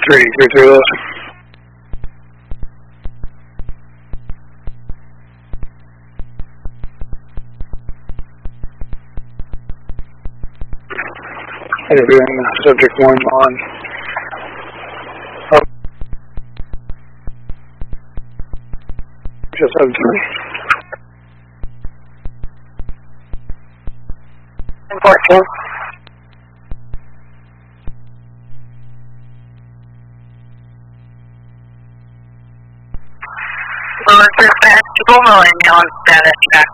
333, listen. Interviewing subject 1 on just 73. Important. Well, it's back to Boomerang now on status check.